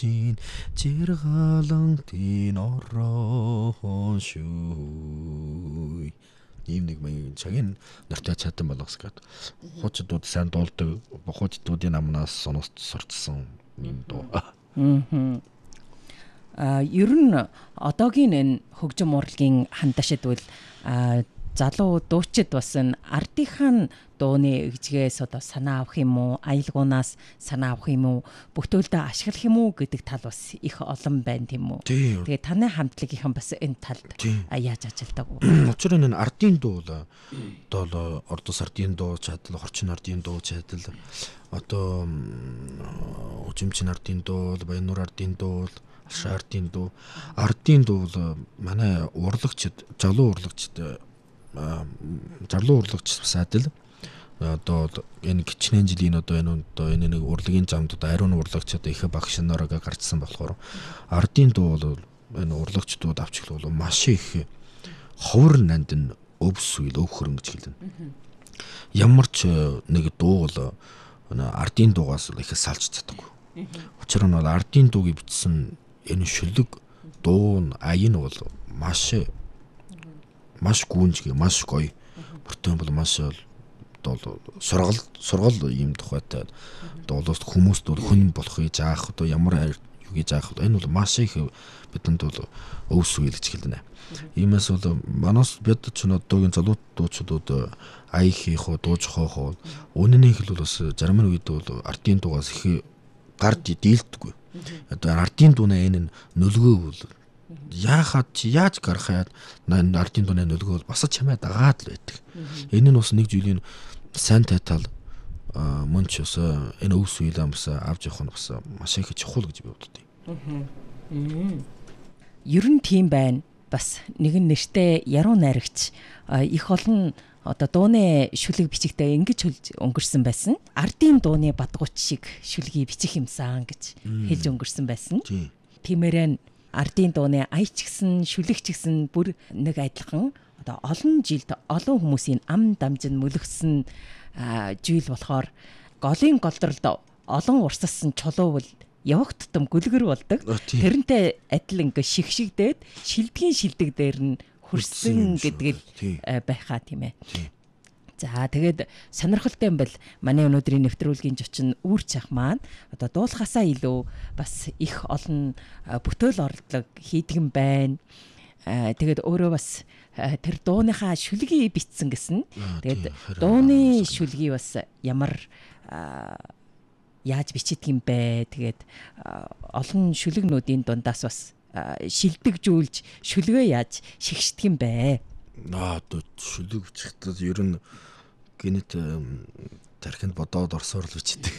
чин жиргалантын ороо шүү. Ийм нэг маяг цагийн нартаа чадсан болгос гээд хуучдууд сайн дуулдаг, хуучдуудын амнаас сурцсан юм дуу. Ер нь одоогийн энэ хөгжим урлагийн хандашид бол залуу дуучид бас ардынхаа дууны игжгээс одоо санаа авах юм уу, аялгуунаас санаа авах юм уу, бүтээлдээ ашиглах юм уу гэдэг тал бас их олон байна тийм үү. Тэгээд таны хамтлагийнхан бас энэ талд яаж ажилладаг вэ? Учир нь ардын дуу бол ордос ардын дуу чадал, хорчин ардын дуу чадал, одоо үжимчин ардын дуу, баянур ардын дуу, ардын дуу бол манай урлагчид, залуу урлагч сайдл одоо энэ гिचнэн жилийн одоо энэ нэг урлагийн замд одоо ариун урлагч одоо их багш нарыг гарчсан болохоор ардын дуу бол энэ урлагчдууд авчлал бол маш их ховор нандин өвсвөл өвхөрөн гэж хэлнэ. Ямар ч нэг дуу бол ардын дуугаас их салж чадахгүй. Учир нь бол ардын дуугийг бичсэн энэ шүлэг дуу аян бол маш гүнжиг, маш гоё. Бүртэн бол маш сургал юм тухайтай дуулаас хүмүүст бол хүн болохыг заах одоо ямар юуг заах энэ бол маш их бидэнд бол өвс үйл гэж хэлнэ. Иймээс бол манаас бид ч одоогийн залуу дуучдууд ая хийх уу, дууж хоох уу үнэний хэл бол бас зарим үед бол ардын дуугаас их гард дийлдэггүй. Одоо ардын дууны энэ нөлгөө бол яаж гарахад ардын дууны нөлгөө бол бас чамаа дагаад л байдаг. Энэ нь бас нэг жилийн сайн тайтал мөн ч бас энэ өвс үйл амс авч явах нь бас маш их чухал гэж би боддог. Ер нь тийм байна. Бас нэгэн нэртэй яруу найрагч их олон одоо дууны шүлэг бичигтэй ингэж өнгөрсөн байсан. Ардын дууны бадгууч шиг шүлгийг бичих юмсан гэж хэлж өнгөрсөн байсан. Тиймээрэн ардын дууны аяч гисэн шүлэг ч гэсэн бүр нэг адилхан одоо олон жилд олон хүмүүсийн ам дамжин мөлгсөн зүйл болохоор голын голдролд олон урссан чулуу бол явах тутам гүлгэр болдог. Тэрнтэй адил ингээ шигшигдээд шилдэг дээр нь хөрсөн гэдэг л байхаа тийм ээ. За тэгээд сонирхолтой юм бол манай өнөөдрийн нэвтрүүлгийн зочин Үүр Чах маань одоо дуулахасаа илүү бас их олон бүтээл орлого хийдэг юм байна. Тэгээд өөрөө бас тэр дууныхаа шүлгийг бичсэн гэсэн. Тэгээд дууны шүлгийг бас ямар яаж бичдэг юм бэ? Тэгээд олон шүлэгнүүдийн дундаас бас шилдэгжүүлж шүлгээ яаж шигшдэг юм бэ? Шүлэг бичихтэй ер нь гинэт тархинд бодоод орсоор л бичдэг.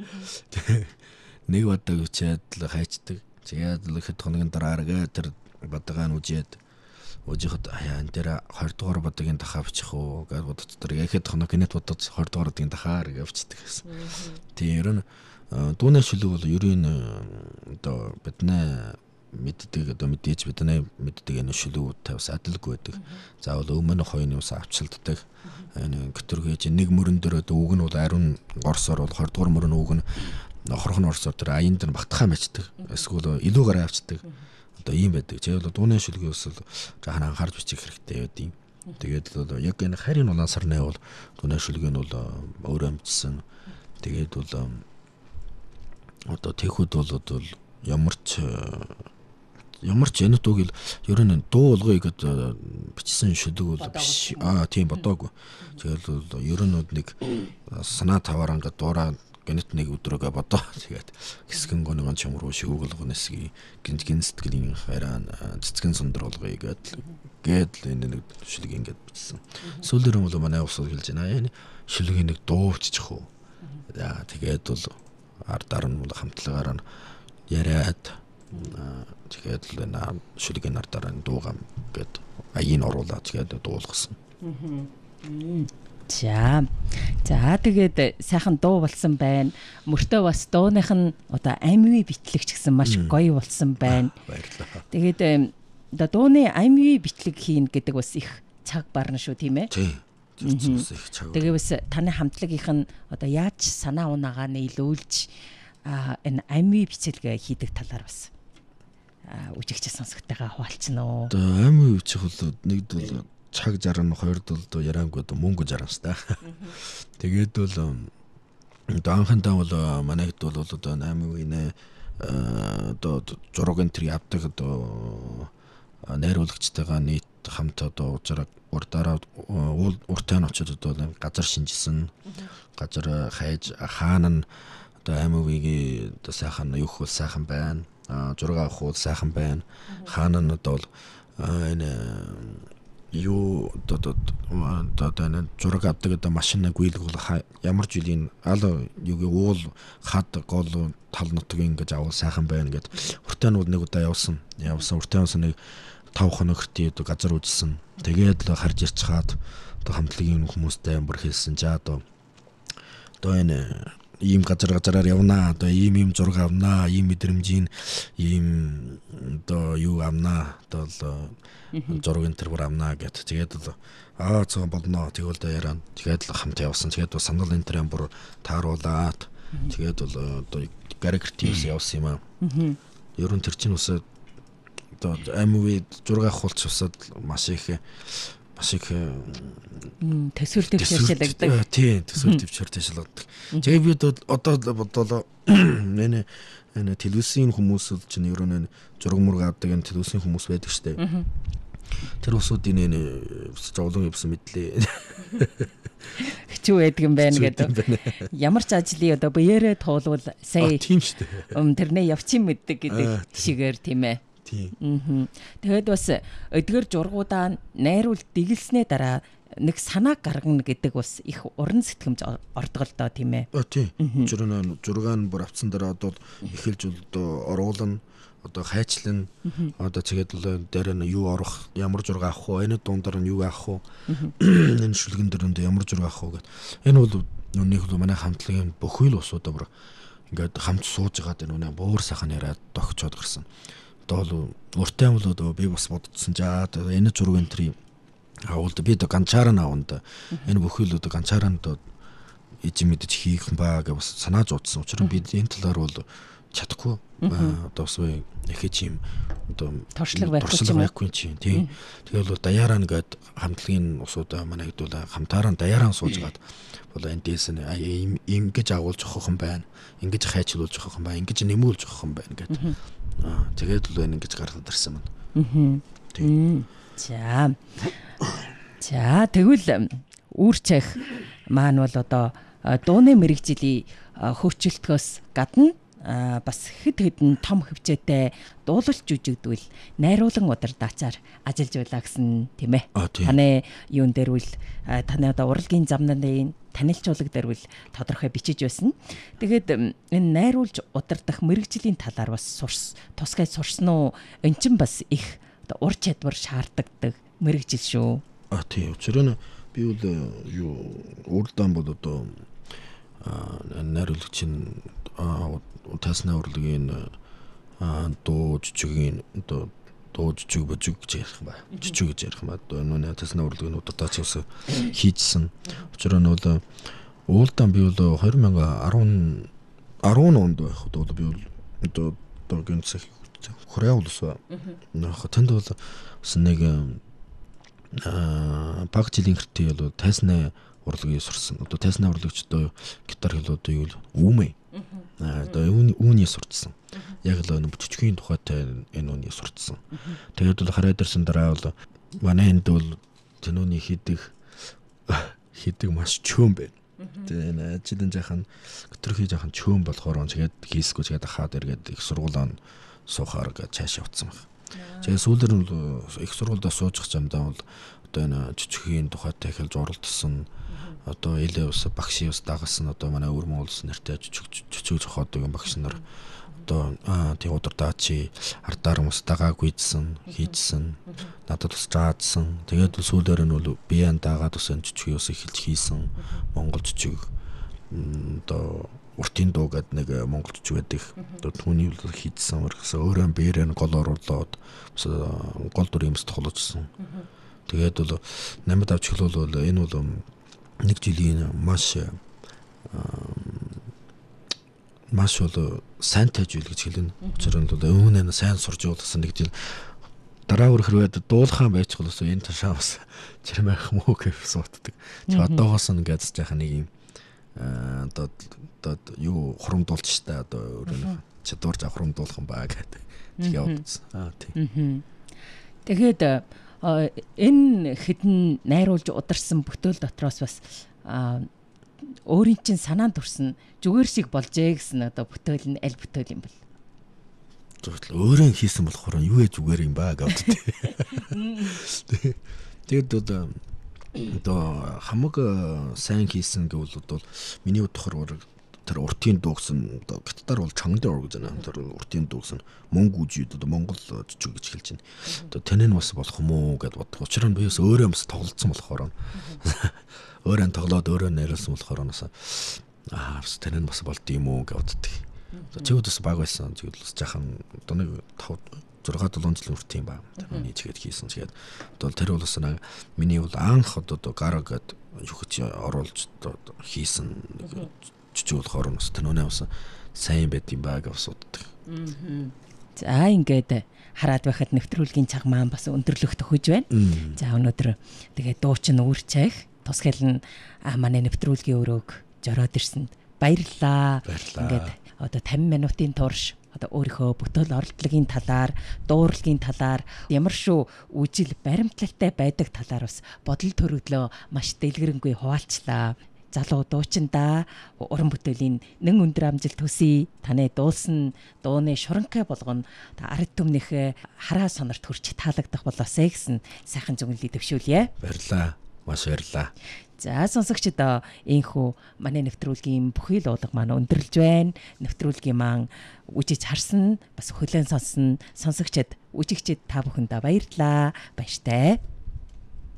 Нэг бодог бичээд л хайчдаг. Тэгээд л хэд хоногийн дараа тэр бодогаа нь үжихэд энэ дээр 20 дугаар бодогийн дахаа бичих үү гэж боддоо. Яхэд хоног гинэт бодож 20 дугаар бодогийн дахаа гэж бичдэг гэсэн. Тийм ер нь дууны шүлэг бол ерийн одоо бидний мэддэг одоо мэдээж бидний мэддэг энэ шүлгүүд тавьс адилгүй байдаг. Заавал өмнө хоёрын ус авчилддаг. Энэ гитэргээж нэг мөрөн дээр одоо үг нь бол ариун горсоор бол 20 дугаар мөрөн үг нь хорхон орсоор тэр аян дээр багтахаа мачдаг. Эсвэл илүү гараа авчдаг. Одоо ийм байдаг. Жишээл дууны шүлгийг бас жаахан анхаарч бичих хэрэгтэй байдیں۔ Тэгээд бол яг энэ харийн улаан сарны бол дууны шүлгийг нь бол өөрөө амжсан. Тэгээд бол одоо тэхүүд бол ямар ч энэ дууг ер нь дуу болгоё гэдэг бичсэн шүлэг бол биш. Тийм бодоогүй. Тэгэл бол ер нь нэг санаа таваар ингээд дуурай гэнэт нэг өдрөөгөө бодоо. Тэгээд хэсгэн гоногон чамруу шүүгэл гонэсгий гин сэтгэлийн хайраа цэцгэн сундар болгоё гээд энэ нэг шүлэг ингээд бичсэн. Сүүлдэр бол манай усууд хэлж байна. Энэ шүлгийн нэг дуу бичих үү. За тэгээд бол ардаар нь бол хамтлагаараа яриад тэгээд л энэ шүлгийн ардаар нь дуугам гээд аян оруулаад тэгээд дуулгасан. За тэгээд сайхан дуу болсон байна. Мөртөө бас дууных нь одоо амийн битлэгч гэсэн маш гоё болсон байна. Баярлалаа. Тэгээд одоо дууны амийн битлэг хийн гэдэг бас их цаг барна шүү тийм ээ. Тийм. Тэгээ бас таны хамтлагийнх нь одоо яаж санаа унаагаа нийлүүлж энэ амийн бичлэг хийдэг талаар бас үжигч сонсогтойгоо хуваалцсан уу? Одоо амийн бичих бол нэгд бол цаг жаргана, хоёрд бол яриангүй мөнгө жаргана ш та. Тэгээд бол одоо анхандаа бол манайд бол одоо амийн үеийн одоо зургийн тэр явдаг одоо найруулагчтайгаа нийт хамт одоо урдаараа уртай нь очиод одоо газар шинжилсэн. Газар хайж хаана нь одоо амийн үеийн одоо сайхан юух бол сайхан байна. Зураг авах бол сайхан байна. Хаана нь одоо энэ юу одоо зураг авдаг одоо машинаа гүйлэх бол ямар жилийн юугийн уул хад гол тал нутаг ингэж авал сайхан байна гэд уртай нь бол нэг удаа явсан уртай явсан нэг 5 хоног хүртэл одоо газар үзсэн. Тэгээд л харж ирч хаад одоо хамтлагийн хүмүүстэй бүр хэлсэн. За одоо энэ ийм газараар явнаа. Одоо ийм зураг авнаа. Ийм мэдрэмжийн ийм одоо юу авнаа. Одоо зургийн тэрбэр авнаа гэд. Тэгээд л цаа болно. Тэгвэл яриа. Тэгээд л хамт явсан. Тэгээд санал энэ төрлийн бүр тааруулаад тэгээд бол одоо гарагтивс явсан юм аа. Ер нь тэр чинь ус одоо амийн зураг авах болч усад маш их төсвөр төвшөрлөгдөг. Тийм, төсвөр төвшөрлөгдөг. Тэгээд би одоо бодлоо энэ телевизийн хүмүүс чинь ер нь зураг мураг авдаг энэ телевизийн хүмүүс байдаг штэ. Тэр усуудын энэ зовлон явсан мэдлээ. Хичүү байдаг юм байна гэдэг. Ямар ч ажлын одоо биеэрээ туулвал сая тийм штэ. Тэрнээ явчих мэддэг гэдэг шигээр тийм ээ. Тэгээд бас эдгээр зургуудаа найруул дэглэснээ дараа нэг санаа гаргана гэдэг бас их уран сэтгэмж ордог л доо тийм ээ. Тийм. Зураг нь бүр авцсан дараа одоо эхэлж одоо оруулна, одоо хайчлан, одоо тэгээд л дээр нь юу орох, ямар зураг авах вэ? Энэ дундаар нь юу авах вэ? Энэ шүлгэн дээр нь ямар зураг авах вэ гэд. Энэ бол нэг л манай хамтлагийн бүхий л усудаа бүр ингээд хамт сууж байгаад энэ буур сайхан яриад тогтчоод гэрсэн. Одоо уртай бол одоо би бас бодсон. За энэ зургийн тэр авалд би одоо ганчаараа авна. Энэ бүхий л одоо ганчаараа одоо эзэн мэдэж хийх юм ба гэж бас санаа зовдсон. Учир нь би энэ талаар бол чадахгүй. Одоо бас ихэж юм одоо туршлага байхгүй чинь тийм. Тэгээд бол даяараа нэгэд хамтлагийн усуудаа манай хэд бол хамтаараа даяараа сууж гаад бол энэ дэс нь ингэж агуулж өгөх юм байна. Ингэж хайчлуулж өгөх юм байна. Ингэж нэмүүлж өгөх юм байна гэдэг. Тэгээд л ингэж гаргад ирсэн маань. Тийм. За тэгвэл үүрчэх маань бол одоо дууны мэрэгжлийн хөгжилтгөөс гадна бас хэдэн том хөвчөтэй дуулалт жүжигдвэл найруулан удирдаачаар ажиллаж байлаа гэсэн тийм ээ. Таны юун дээр үл таны одоо урлагийн замнарын танилцуулга дээр үл тодорхой бичиж байсан. Тэгээд энэ найруулж удирдах мэрэгжлийн талаар бас тусгай сурсан уу? Эн чинь бас их ур чадвар шаарддаг мэрэгжил шүү. Тийм. Учир нь би бол юу уралдаан бол одоо найруулагчийн тасны урлагийн дуу жижигийн одоо дуу жижиг божиг гэж ярих юм ба. Жижиг гэж ярих юм ба. Одоо нүнэ тасны урлагийн удирдаач ус хийжсэн. Учир нь бол уралдаан би бол 2010 онд байхад бол би бол одоо гинцэх Хураа улс ба. Тэнд бол бас нэг баг жилийн хэртэй бол тасны урлагийг сурсан. Одоо тасны урлагч одоо гитар хэл одоо юу үүмэ. Одоо үүний сурцсан. Яг л энэ бүжигчгийн тухайтай энэ үүний сурцсан. Тэгээд бол хараад ирсэн дараа бол манай энд бол тэнүүний хийдэг маш чөөн байна. Тэгээд энэ ажилын жаахан гитар хийж жаахан чөөн болохоор тэгээд хийсгүй тэгээд хаад эргээд их сургуулаа суухаар гэж цааш явцсан байна. Тэгээд сүүлдэр нь их сургуульдаа сууж замдаа бол одоо энэ жижигхийн тухайтай эхэлж уралдсан. Одоо элэ ус багш ус дагалсан одоо манай өрмөн улс нэртэй жижиг зохиодог багш нар одоо тийм удирдаачи ардаар ус дагаагүйдсэн хийжсэн. Надад ус заадсан. Тэгээд сүүлдэр нь бол биеэн дагаад ус жижиг ус эхэлж хийсэн. Монгол жижиг одоо уртын дуу гэдэг нэг монгол жижиг байдаг. Одоо түүний бол хийжсэн. Өөрөө биеэрээ гол оруулаад гол дүр юмс тоглоожсэн. Тэгээд бол намд авч эхлүүл энэ бол нэг жилийн маш маш бол сайнтай зүйл гэж хэлнэ. Учир нь бол өмнө нь сайн сурж явуулсан нэг жил дараа өрхрөөд дуулахаан байж голос энэ ташаа бас чирмэх мүү гэж сууддаг. Чи одоогоос нь ингээд жаахан нэг юм одоо юу хурамдуулж штэ одоо өөрөө чадвар жаа хурамдуулах юм баа гэдэг. Тэг явуулсан. Тийм. Тэгээд энэ хідэн найруулж ударсан бүтээл дотроос бас өөрийн чинь санаанд төрсөн зүгээр шиг болжээ гэсэн одоо бүтээл нь аль бүтээл юм бол? Зөвхөн өөрөө хийсэн болохоор юу ээ зүгээр юм баа гэдэг. Тэгээд одоо хамаг сайн хийсэн гэвэл бол миний бодохоор тэр уртын дуугсан одоо гитар бол чонгдор гэж байна. Тэр уртын дуугсан мөнгө үжид одоо Монгол жижиг гэж хэлж байна. Одоо тэнэ нь бас болох юм уу гэд бодох. Учир нь биес өөрөө бас тоглолцсон болохоор өөрөө тоглоод өөрөө найруулсан болохоор бас тэнэ нь бас болд юм уу гэж боддог. Чигүүд бас баг байсан. Чигүүд бас жаахан одоо нэг 5 6 7 жилийн хүрт юм байна. Миний чигэд хийсэн. Тэгээд одоо тэр бол бас миний бол анх одоо гара гэд юу ч оруулж хийсэн жижиг болохоор бас тэнүүнээ бас сайн байд юм баа гэж боддог. За ингээд хараад байхад нэвтрүүлгийн цаг маань бас өндөрлөх төхөж байна. За өнөөдөр тэгээд дуучин үрчээх тусгал нь манай нэвтрүүлгийн өрөөг жороод ирсэнд баярлалаа. Ингээд одоо 50 минутын турш одоо өөрийнхөө бүтээл оролдлогын талаар, дууралгийн талаар ямар шүү үжил баримтлалтай байдаг талаар бас бодол төрөглөө маш дэлгэрэнгүй хуваалцлаа. Залуу дуучиндаа уран бүтээлийн нэн өндөр амжилт төсөй. Таны дуулсан дууны шуранхай болгоно ард түмнийх хараа сонорт хүрч таалагдах болоосэй гэсэн сайхан зөвлөлийг төвшүүлье. Баярлалаа. Маш баярлалаа. За сонсогчдоо энхүү манай нэвтрүүлгийн бүхий л уулга маань өндөрлж байна. Нэвтрүүлгийн маань үжиж харсан бас хүлээн сонссон сонсогчд үжигчд та бүхэндээ баярлалаа. Баяртай.